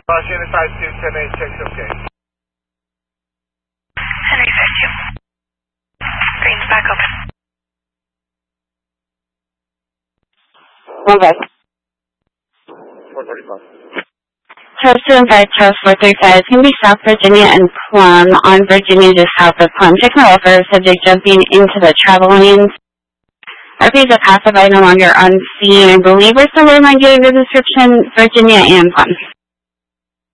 Unit 52, 10-8, checks okay. 10-8, 52. Green's back open. Okay. 435. Charles 215, Charles 435 is going to be South Virginia and Plum on Virginia just south of Plum. Check my offer, subject jumping into the travel lanes. RPs are pacified, no longer on scene. I believe we're still in line getting the description, Virginia and Plum.